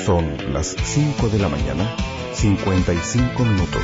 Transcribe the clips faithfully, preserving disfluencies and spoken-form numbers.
Son las cinco de la mañana, cincuenta y cinco minutos.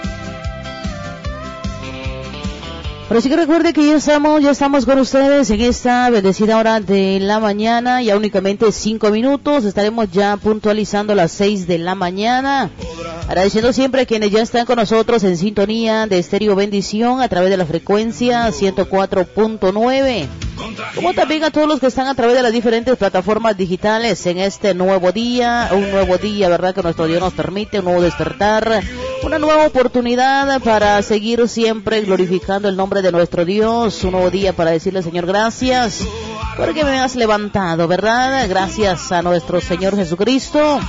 Pero sí que recuerde que ya estamos, ya estamos con ustedes en esta bendecida hora de la mañana, ya únicamente cinco minutos, estaremos ya puntualizando las seis de la mañana, agradeciendo siempre a quienes ya están con nosotros en sintonía de Estéreo Bendición a través de la frecuencia ciento cuatro punto nueve, como también a todos los que están a través de las diferentes plataformas digitales en este nuevo día, un nuevo día, ¿verdad?, que nuestro Dios nos permite, un nuevo despertar, una nueva oportunidad para seguir siempre glorificando el nombre de nuestro Dios, un nuevo día para decirle, Señor, gracias porque me has levantado, ¿verdad? Gracias a nuestro Señor Jesucristo,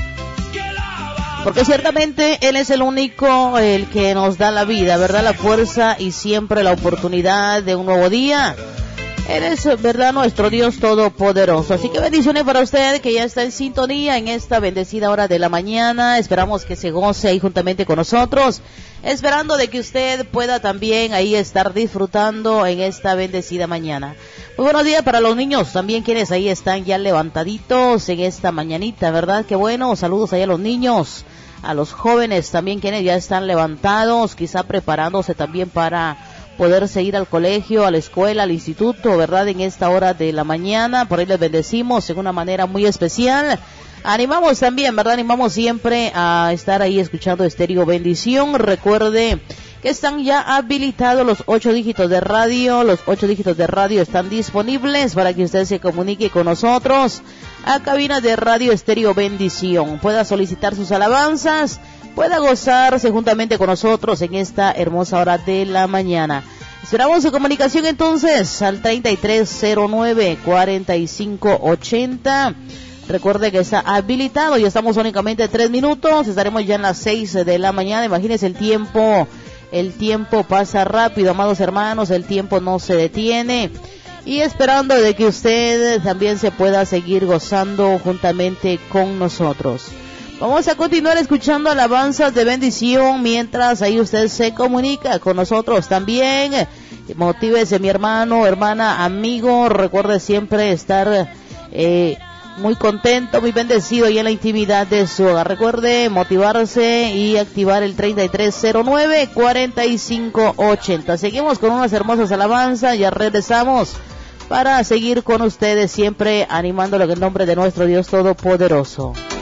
porque ciertamente Él es el único, el que nos da la vida, ¿verdad?, la fuerza y siempre la oportunidad de un nuevo día. Él es, ¿verdad?, nuestro Dios todopoderoso. Así que bendiciones para usted que ya está en sintonía en esta bendecida hora de la mañana. Esperamos que se goce ahí juntamente con nosotros, esperando de que usted pueda también ahí estar disfrutando en esta bendecida mañana. Muy buenos días para los niños también, quienes ahí están ya levantaditos en esta mañanita, ¿verdad? Qué bueno, saludos ahí a los niños, a los jóvenes también, quienes ya están levantados, quizá preparándose también para poder seguir al colegio, a la escuela, al instituto, ¿verdad?, en esta hora de la mañana. Por ahí les bendecimos en una manera muy especial. Animamos también, ¿verdad?, animamos siempre a estar ahí escuchando Estéreo Bendición. Recuerde que están ya habilitados los ocho dígitos de radio, los ocho dígitos de radio están disponibles para que usted se comunique con nosotros a cabina de Radio Estéreo Bendición, pueda solicitar sus alabanzas, pueda gozarse juntamente con nosotros en esta hermosa hora de la mañana. Esperamos su comunicación entonces al treinta y tres cero nueve, cuarenta y cinco ochenta. Recuerde que está habilitado, ya estamos únicamente tres minutos, estaremos ya en las seis de la mañana. Imagínense el tiempo, el tiempo pasa rápido, amados hermanos, el tiempo no se detiene. Y esperando de que usted también se pueda seguir gozando juntamente con nosotros. Vamos a continuar escuchando alabanzas de bendición mientras ahí usted se comunica con nosotros también. Motívese, mi hermano, hermana, amigo. Recuerde siempre estar eh, muy contento, muy bendecido y en la intimidad de su hogar. Recuerde motivarse y activar el treinta y tres cero nueve, cuarenta y cinco ochenta. Seguimos con unas hermosas alabanzas, ya regresamos para seguir con ustedes siempre animándolo en el nombre de nuestro Dios Todopoderoso.